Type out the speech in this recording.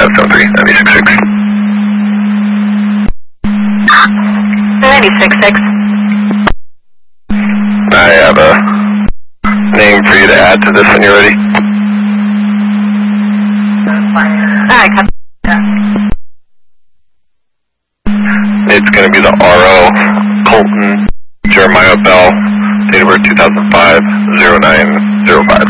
73, 96.6. 96.6. I have a name for you to add to this when you're ready. Alright, copy. It's going to be the RO Colton Jeremiah Bell, date of birth 2005, 0905.